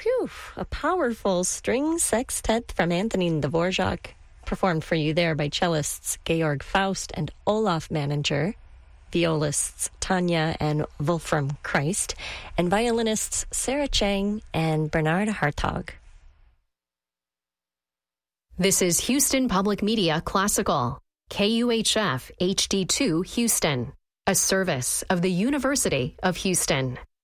Whew, a powerful string sextet from Anthony Dvorak, performed for you there by cellists Georg Faust and Olaf Manninger, violists Tanya and Wolfram Christ, and violinists Sarah Chang and Bernard Hartog. This is Houston Public Media Classical, KUHF HD2 Houston, a service of the University of Houston.